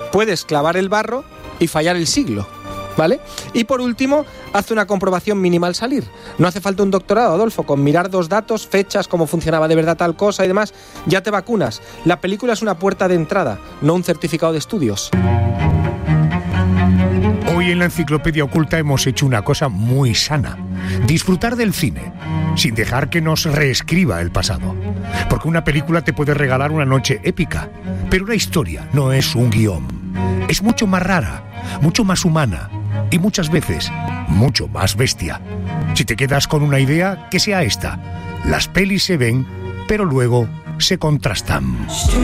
puedes clavar el barro y fallar el siglo, ¿vale? Y por último, haz una comprobación mínima al salir. No hace falta un doctorado, Adolfo. Con mirar 2 datos, fechas, cómo funcionaba de verdad tal cosa y demás, ya te vacunas. La película es una puerta de entrada, no un certificado de estudios. Hoy en la Enciclopedia Oculta hemos hecho una cosa muy sana: disfrutar del cine, sin dejar que nos reescriba el pasado. Porque una película te puede regalar una noche épica, pero una historia no es un guión. Es mucho más rara, mucho más humana y muchas veces mucho más bestia. Si te quedas con una idea, que sea esta: las pelis se ven, pero luego se contrastan.